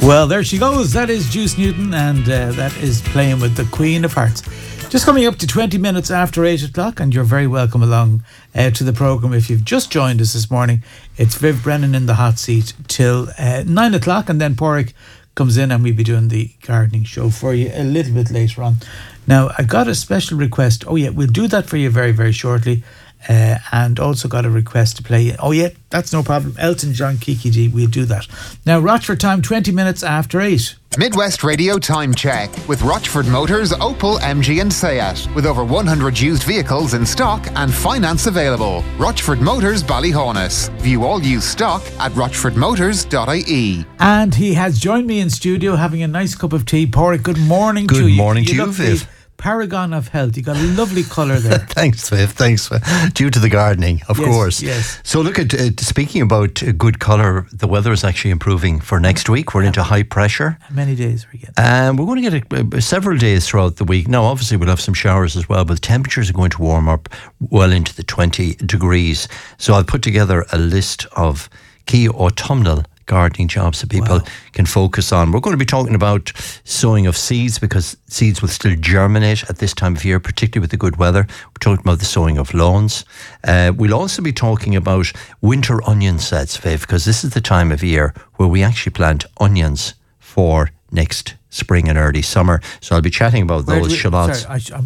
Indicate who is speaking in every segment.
Speaker 1: Well, there she goes. That is Juice Newton, and that is Playing with the Queen of Hearts. Just coming up to 20 minutes after 8 o'clock, and you're very welcome along to the programme. If you've just joined us this morning, it's Viv Brennan in the hot seat till 9 o'clock, and then Porrick comes in and we'll be doing the gardening show for you a little bit later on. Now, I got a special request. Oh yeah, we'll do that for you very, very shortly. And also got a request to play. Oh yeah, that's no problem. Elton John, Kiki G, we'll do that. Now, Rochford time, 20 minutes after 8.
Speaker 2: Midwest Radio Time Check with Rochford Motors, Opel, MG and Seat. With over 100 used vehicles in stock and finance available. Rochford Motors, Ballyhonus. View all used stock at rochfordmotors.ie.
Speaker 1: And he has joined me in studio having a nice cup of tea. Porrick, good morning to you.
Speaker 3: Good morning to you, Viv.
Speaker 1: Paragon of health. You got a lovely colour there.
Speaker 3: Thanks, Viv. Thanks. Due to the gardening, of course.
Speaker 1: Yes.
Speaker 3: So look at speaking about good colour. The weather is actually improving for next week. We're into high pressure.
Speaker 1: How many days are we getting?
Speaker 3: We're going to get several days throughout the week. Now, obviously, we'll have some showers as well, but the temperatures are going to warm up well into the 20 degrees. So I've put together a list of key autumnal gardening jobs that people can focus on. We're going to be talking about sowing of seeds, because seeds will still germinate at this time of year, particularly with the good weather. We're talking about the sowing of lawns. We'll also be talking about winter onion sets, Viv, because this is the time of year where we actually plant onions for next spring and early summer. So I'll be chatting about those shallots.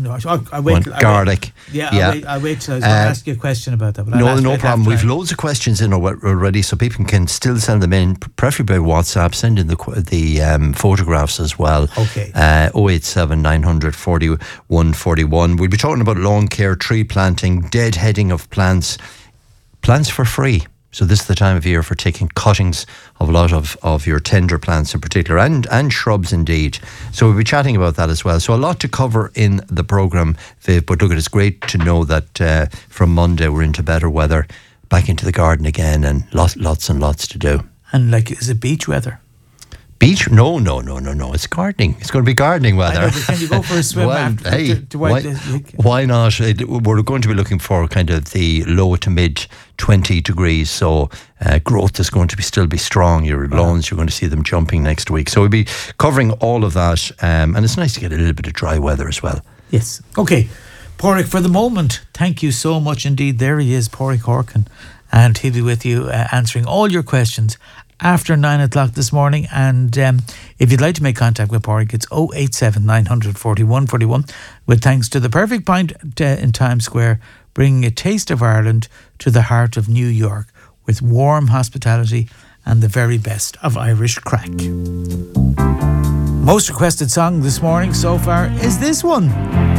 Speaker 1: Garlic.
Speaker 3: Garlic.
Speaker 1: I'll wait till I was going to ask you a question about that.
Speaker 3: No problem. We've loads of questions in already, so people can still send them in, preferably by WhatsApp. Send in the photographs as well.
Speaker 1: Okay.
Speaker 3: 087 900 4141. We'll be talking about lawn care, tree planting, deadheading of plants for free. So this is the time of year for taking cuttings of a lot of your tender plants in particular, and shrubs indeed. So we'll be chatting about that as well. So a lot to cover in the programme, Viv, but look, it's great to know that from Monday we're into better weather, back into the garden again, and lots and lots to do.
Speaker 1: And is it beach weather?
Speaker 3: Beach? No. It's gardening. It's going to be gardening weather.
Speaker 1: I know, but can you go for a swim after?
Speaker 3: Why not? We're going to be looking for kind of the low to mid 20 degrees. So growth is going to still be strong. Your lawns, you're going to see them jumping next week. So we'll be covering all of that. And it's nice to get a little bit of dry weather as well.
Speaker 1: Yes. Okay. Porrick, for the moment, thank you so much indeed. There he is, Porrick Horkin. And he'll be with you answering all your questions after 9 o'clock this morning. And if you'd like to make contact with Porrick, it's 087 900 4141, with thanks to the Perfect Pint in Times Square, bringing a taste of Ireland to the heart of New York with warm hospitality and the very best of Irish crack. Most requested song this morning so far is this one.